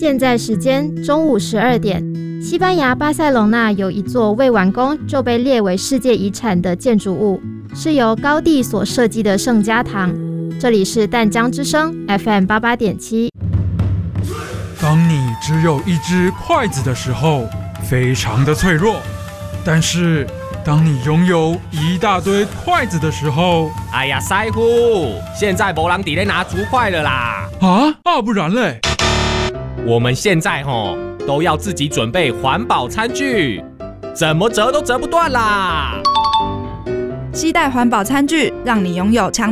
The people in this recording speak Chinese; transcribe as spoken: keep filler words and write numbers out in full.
现在时间中午十二点，西班牙巴塞隆纳有一座未完工就被列为世界遗产的建筑物，是由高第所设计的圣家堂。这里是淡江之声 F M 八八点七。 当你只有一只筷子的时候，非常的脆弱；但是当你拥有一大堆筷子的时候， 哎呀，师傅，现在没人在咧拿竹筷了啦！ 啊啊，不然嘞？ 我们现在吼都要自己准备环保餐具，怎么折都折不断啦！ 携带环保餐具，让你拥有强